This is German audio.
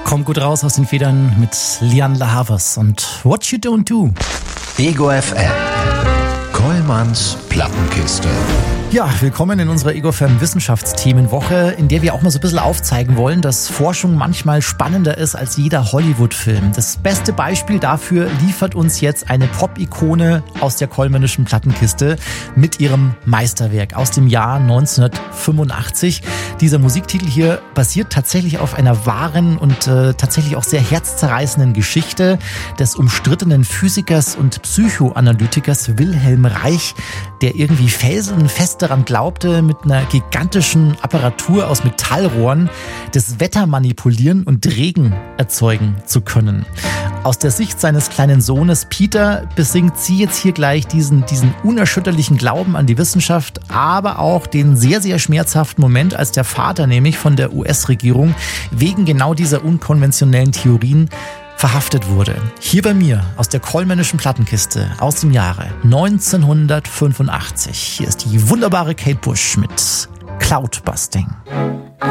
Kommt gut raus aus den Federn mit Lian La Havas und What You Don't Do. Ego FM. Kollmanns Plattenkiste. Ja, willkommen in unserer Ego FM Wissenschaftsthemenwoche, in der wir auch mal so ein bisschen aufzeigen wollen, dass Forschung manchmal spannender ist als jeder Hollywood-Film. Das beste Beispiel dafür liefert uns jetzt eine Pop-Ikone aus der Kollmännischen Plattenkiste mit ihrem Meisterwerk aus dem Jahr 1985. Dieser Musiktitel hier basiert tatsächlich auf einer wahren und tatsächlich auch sehr herzzerreißenden Geschichte des umstrittenen Physikers und Psychoanalytikers Wilhelm Reich, der irgendwie felsenfest daran glaubte, mit einer gigantischen Apparatur aus Metallrohren das Wetter manipulieren und Regen erzeugen zu können. Aus der Sicht seines kleinen Sohnes Peter besingt sie jetzt hier gleich diesen unerschütterlichen Glauben an die Wissenschaft, aber auch den sehr, sehr schmerzhaften Moment, als der Vater nämlich von der US-Regierung wegen genau dieser unkonventionellen Theorien verhaftet wurde. Hier bei mir aus der Kollmännischen Plattenkiste aus dem Jahre 1985. Hier ist die wunderbare Kate Bush mit Cloudbusting.